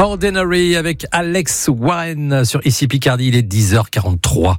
Ordinary avec Alex Warren sur Ici Picardie, il est 10h43.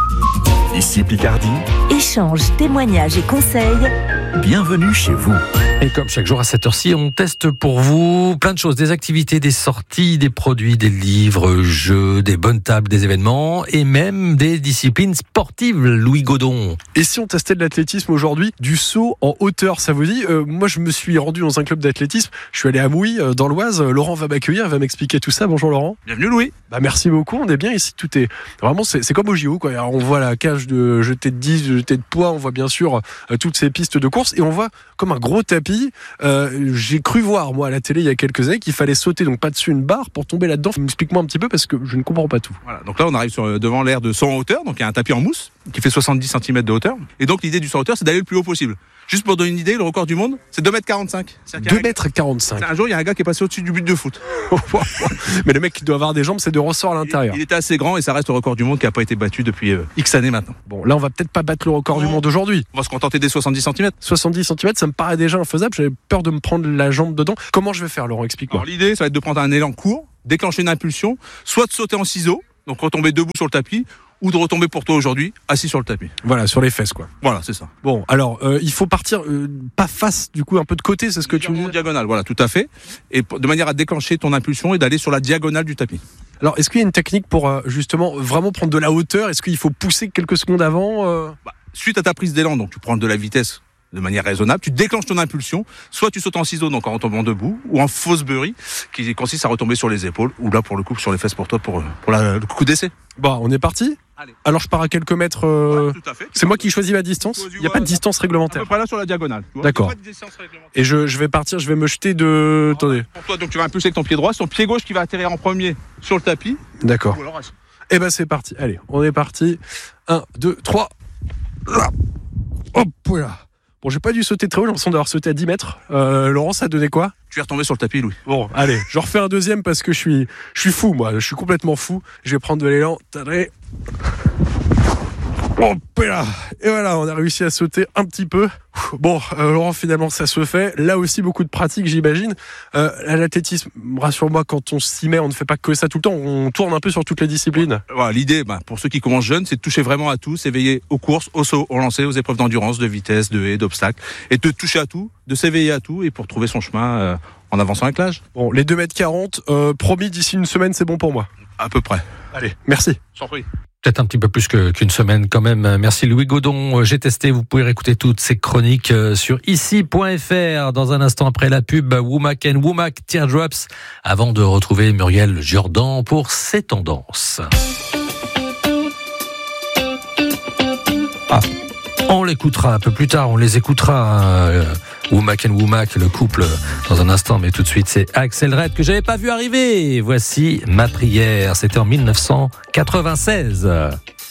Ici Picardie, Échanges, témoignages et conseils. bienvenue chez vous. Et comme chaque jour à cette heure-ci, on teste pour vous plein de choses, des activités, des sorties, des produits, des livres, jeux, des bonnes tables, des événements et même des disciplines sportives. Louis Godon. Et si on testait de l'athlétisme aujourd'hui, du saut en hauteur, ça vous dit moi je me suis rendu dans un club d'athlétisme, je suis allé à Mouilly dans l'Oise, Laurent va m'accueillir, il va m'expliquer tout ça. Bonjour Laurent. Bienvenue Louis. Merci beaucoup, on est bien ici, tout est vraiment, c'est comme au JO quoi. Alors, on voit la cage de jeté de 10, de jeté de poids, on voit bien sûr toutes ces pistes de course et on voit comme un gros tapis. J'ai cru voir moi à la télé il y a quelques années qu'il fallait sauter donc pas dessus une barre pour tomber là-dedans. Explique-moi un petit peu parce que je ne comprends pas tout. Voilà, donc là on arrive devant l'aire de saut en hauteur, donc il y a un tapis en mousse qui fait 70 cm de hauteur. Et donc l'idée du saut en hauteur c'est d'aller le plus haut possible. Juste pour donner une idée, le record du monde c'est 2,45 m. 2,45 m. Un jour il y a un gars qui est passé au-dessus du but de foot. Mais le mec qui doit avoir des jambes, c'est de ressort à l'intérieur. Il était assez grand et ça reste le record du monde qui n'a pas été battu depuis X années maintenant. Bon, là on va peut-être pas battre le record du monde aujourd'hui. On va se contenter des 70 cm. 70 cm, ça me paraît déjà infaisable. J'avais peur de me prendre la jambe dedans. Comment je vais faire, Laurent? Explique-moi. Alors l'idée ça va être de prendre un élan court, déclencher une impulsion, soit de sauter en ciseaux, donc retomber debout sur le tapis, ou de retomber pour toi aujourd'hui assis sur le tapis. Voilà, sur les fesses quoi. Voilà, c'est ça. Bon, alors il faut partir pas face, du coup un peu de côté, c'est ce que tu me dis. Diagonale, voilà, tout à fait. Et de manière à déclencher ton impulsion et d'aller sur la diagonale du tapis. Alors, est-ce qu'il y a une technique pour justement vraiment prendre de la hauteur? Est-ce qu'il faut pousser quelques secondes avant Suite à ta prise d'élan, donc tu prends de la vitesse de manière raisonnable, tu déclenches ton impulsion, soit tu sautes en ciseaux, donc en retombant debout, ou en fausse bury, qui consiste à retomber sur les épaules, ou là pour le coup sur les fesses pour toi, pour le coup d'essai. Bon, on est parti. Allez. Alors je pars à quelques mètres Ouais, tout à fait. C'est moi qui choisis ma distance. Il n'y a pas de distance À réglementaire. peu près là sur la diagonale. Tu vois, D'accord. il y a pas de distance réglementaire. Et je vais partir, je vais me jeter de... Attendez. Pour toi, donc tu vas impulser avec ton pied droit, c'est ton pied gauche qui va atterrir en premier sur le tapis. D'accord. Ou alors assis. Eh ben c'est parti. Allez, on est parti. 1, 2, 3. Hop là. Bon, j'ai pas dû sauter très haut, j'ai l'impression d'avoir sauté à 10 mètres. Laurent, ça a donné quoi? Tu es retombé sur le tapis, Louis. Bon, allez, je refais un deuxième parce que je suis fou, moi. Je suis complètement fou. Je vais prendre de l'élan. Tadré. Hop là. Et voilà, on a réussi à sauter un petit peu. Bon, Laurent, finalement, ça se fait. Là aussi, beaucoup de pratique, j'imagine. L'athlétisme, rassure-moi, quand on s'y met, on ne fait pas que ça tout le temps. On tourne un peu sur toutes les disciplines. Voilà, l'idée, pour ceux qui commencent jeunes, c'est de toucher vraiment à tout, s'éveiller aux courses, au saut, au lancer, aux épreuves d'endurance, de vitesse, de haies, d'obstacles, et de toucher à tout, de s'éveiller à tout, et pour trouver son chemin en avançant avec l'âge. Bon, les 2,40 m, promis, d'ici une semaine, c'est bon pour moi. À peu près. Allez, merci. J'en prie. Peut-être un petit peu plus qu'une semaine quand même. Merci Louis Godon. J'ai testé, vous pouvez réécouter toutes ces chroniques sur ici.fr. Dans un instant après la pub, Womack and Womack Teardrops, avant de retrouver Muriel Jourdan pour ses tendances. On l'écoutera un peu plus tard, on les écoutera. Womack and Womack, le couple, dans un instant, mais tout de suite, c'est Axel Red que j'avais pas vu arriver. Voici Ma prière, c'était en 1996.